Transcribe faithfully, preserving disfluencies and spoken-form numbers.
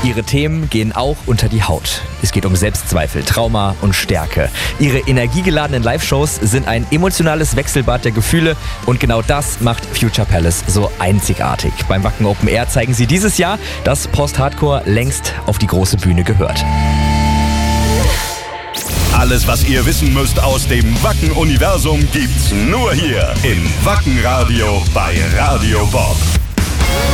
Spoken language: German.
Ihre Themen gehen auch unter die Haut. Es geht um Selbstzweifel, Trauma und Stärke. Ihre energiegeladenen Live-Shows sind ein emotionales Wechselbad der Gefühle und genau das macht Future Palace so einzigartig. Beim Wacken Open Air zeigen sie dieses Jahr, dass Post-Hardcore längst auf die große Bühne gehört. Alles, was ihr wissen müsst aus dem Wacken-Universum, gibt's nur hier im Wacken-Radio bei Radio Bob.